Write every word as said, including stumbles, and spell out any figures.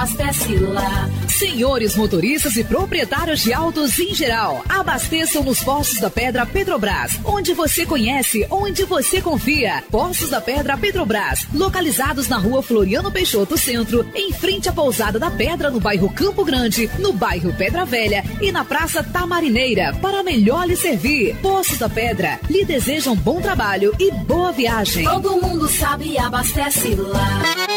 Abastece lá. Senhores motoristas e proprietários de autos em geral, abasteçam nos Poços da Pedra Petrobras, onde você conhece, onde você confia. Poços da Pedra Petrobras, localizados na rua Floriano Peixoto Centro, em frente à Pousada da Pedra, no bairro Campo Grande, no bairro Pedra Velha e na Praça Tamarineira, para melhor lhe servir. Poços da Pedra, lhe desejam bom trabalho e boa viagem. Todo mundo sabe, abastece lá.